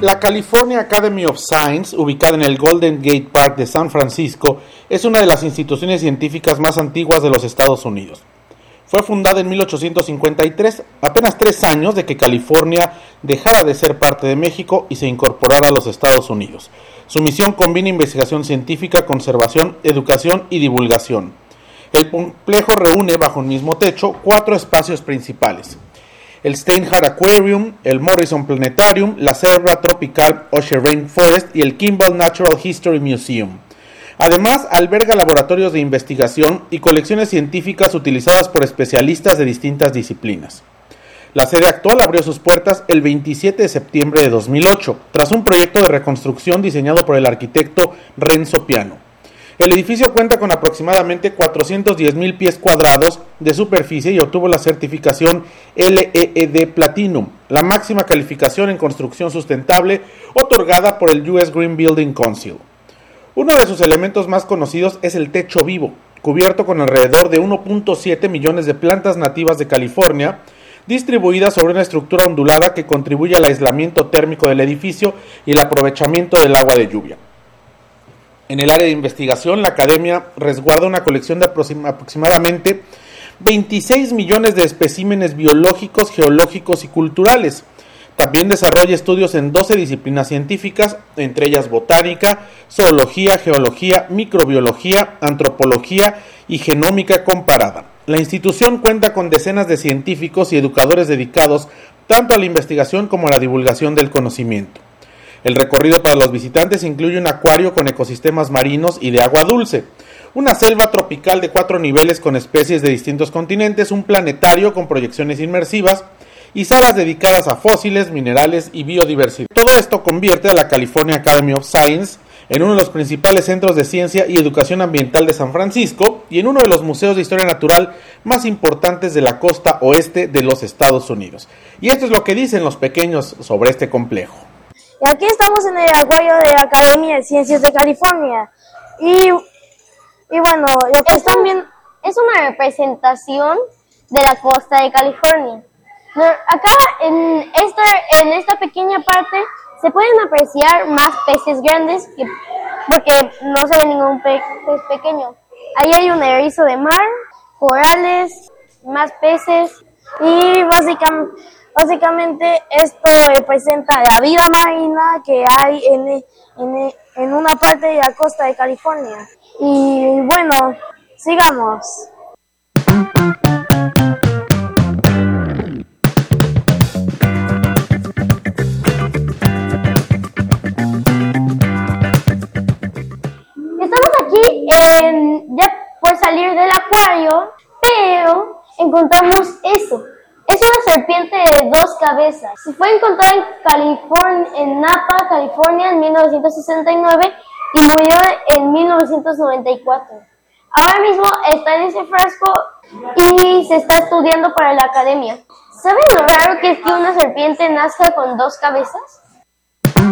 La California Academy of Science, ubicada en el Golden Gate Park de San Francisco, es una de las instituciones científicas más antiguas de los Estados Unidos. Fue fundada en 1853, apenas 3 años de que California dejara de ser parte de México y se incorporara a los Estados Unidos. Su misión combina investigación científica, conservación, educación y divulgación. El complejo reúne bajo un mismo techo 4 espacios principales: el Steinhardt Aquarium, el Morrison Planetarium, la Selva Tropical Usher Rainforest y el Kimball Natural History Museum. Además, alberga laboratorios de investigación y colecciones científicas utilizadas por especialistas de distintas disciplinas. La sede actual abrió sus puertas el 27 de septiembre de 2008, tras un proyecto de reconstrucción diseñado por el arquitecto Renzo Piano. El edificio cuenta con aproximadamente 410,000 pies cuadrados de superficie y obtuvo la certificación LEED Platinum, la máxima calificación en construcción sustentable otorgada por el US Green Building Council. Uno de sus elementos más conocidos es el techo vivo, cubierto con alrededor de 1.7 millones de plantas nativas de California, distribuidas sobre una estructura ondulada que contribuye al aislamiento térmico del edificio y el aprovechamiento del agua de lluvia. En el área de investigación, la academia resguarda una colección de aproximadamente 26 millones de especímenes biológicos, geológicos y culturales. También desarrolla estudios en 12 disciplinas científicas, entre ellas botánica, zoología, geología, microbiología, antropología y genómica comparada. La institución cuenta con decenas de científicos y educadores dedicados tanto a la investigación como a la divulgación del conocimiento. El recorrido para los visitantes incluye un acuario con ecosistemas marinos y de agua dulce, una selva tropical de 4 niveles con especies de distintos continentes, un planetario con proyecciones inmersivas y salas dedicadas a fósiles, minerales y biodiversidad. Todo esto convierte a la California Academy of Science en uno de los principales centros de ciencia y educación ambiental de San Francisco y en uno de los museos de historia natural más importantes de la costa oeste de los Estados Unidos. Y esto es lo que dicen los pequeños sobre este complejo. Y aquí estamos en el acuario de la Academia de Ciencias de California. Y bueno, lo que están viendo es una representación de la costa de California. Acá en esta pequeña parte se pueden apreciar más peces grandes porque no se ve ningún pez pequeño. Ahí hay un erizo de mar, corales, más peces y básicamente esto representa la vida marina que hay en una parte de la costa de California. Y bueno, sigamos. Ya por salir del acuario, pero encontramos eso. Es una serpiente de 2 cabezas. Fue encontrada en Napa, California, en 1969 y murió en 1994. Ahora mismo está en ese frasco y se está estudiando para la academia. ¿Saben lo raro que es que una serpiente nazca con 2 cabezas?